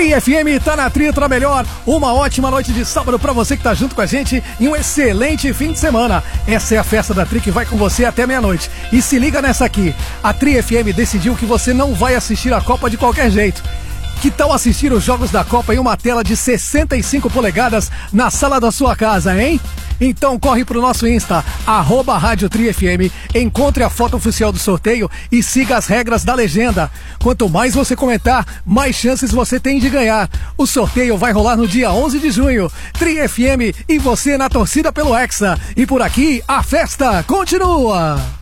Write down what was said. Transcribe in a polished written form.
Tri FM tá na Tri, tá melhor. Uma ótima noite de sábado pra você que tá junto com a gente e um excelente fim de semana. Essa é a festa da Tri que vai com você até meia-noite. E se liga nessa aqui, a Tri FM decidiu que você não vai assistir a Copa de qualquer jeito. Que tal assistir os jogos da Copa em uma tela de 65 polegadas na sala da sua casa, hein? Então corre pro nosso Insta, @Rádio Tri FM, encontre a foto oficial do sorteio e siga as regras da legenda. Quanto mais você comentar, mais chances você tem de ganhar. O sorteio vai rolar no dia 11 de junho. Tri FM e você na torcida pelo Hexa. E por aqui, a festa continua!